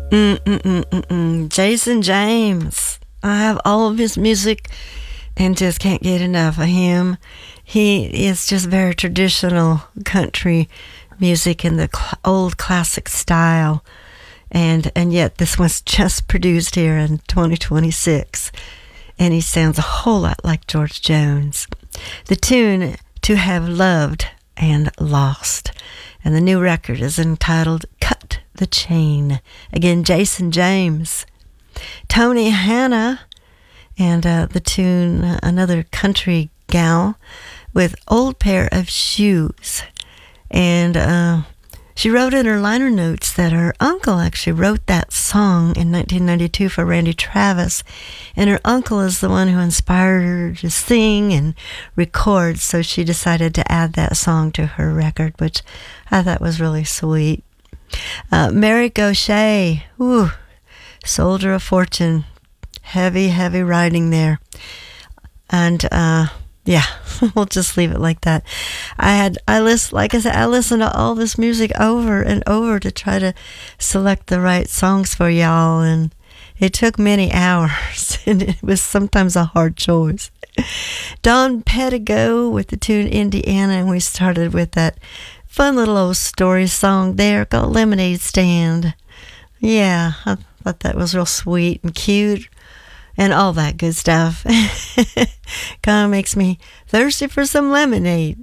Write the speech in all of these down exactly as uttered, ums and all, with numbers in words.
Mm-mm-mm-mm. Jason James. I have all of his music and just can't get enough of him. He is just very traditional country music in the cl- old classic style. And and yet this was just produced here in twenty twenty-six. And he sounds a whole lot like George Jones. The tune, To Have Loved and Lost. And the new record is entitled Cut the Chain. Again, Jason James. Tony Hannah and uh, the tune, uh, another country gal with Old Pair of Shoes. And uh, she wrote in her liner notes that her uncle actually wrote that song in nineteen ninety-two for Randy Travis. And her uncle is the one who inspired her to sing and record, so she decided to add that song to her record, which I thought was really sweet. Uh, Mary Gauthier, ooh, Soldier of Fortune, heavy, heavy riding there. And, uh, yeah, we'll just leave it like that. I had, I listen, like I said, I listened to all this music over and over to try to select the right songs for y'all, and it took many hours, and it was sometimes a hard choice. Don Pettigo with the tune Indiana, and we started with that fun little old story song there called Lemonade Stand. Yeah, I thought that was real sweet and cute and all that good stuff. Kind of makes me thirsty for some lemonade.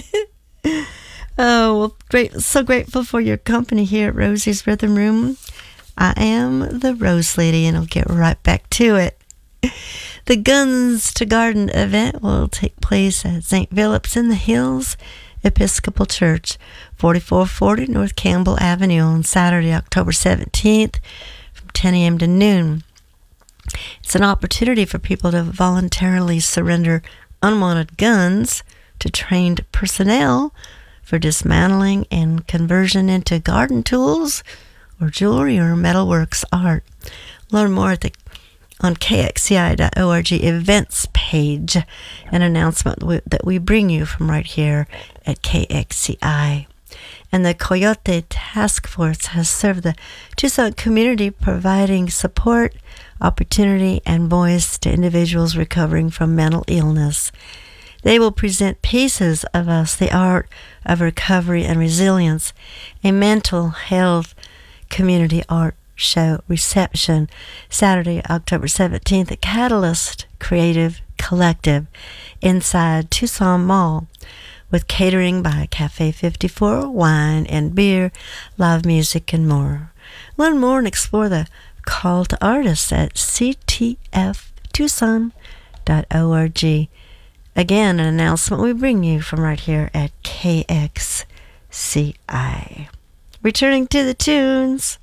Oh, well, great, so grateful for your company here at Rosie's Rhythm Room. I am the Rose Lady, and I'll get right back to it. The Guns to Garden event will take place at Saint Philip's in the Hills Episcopal Church, forty-four forty North Campbell Avenue on Saturday, October seventeenth from ten a.m. to noon. It's an opportunity for people to voluntarily surrender unwanted guns to trained personnel for dismantling and conversion into garden tools or jewelry or metalworks art. Learn more at the on K X C I dot org events page, an announcement that we bring you from right here at K X C I. And the Coyote Task Force has served the Tucson community, providing support, opportunity, and voice to individuals recovering from mental illness. They will present Pieces of Us, the Art of Recovery and Resilience, a mental health community art show reception Saturday, October seventeenth at Catalyst Creative Collective inside Tucson Mall, with catering by Cafe fifty-four, wine and beer, live music, and more. Learn more and explore the call to artists at c t f tucson dot org. Again, an announcement we bring you from right here at K X C I. Returning to the tunes.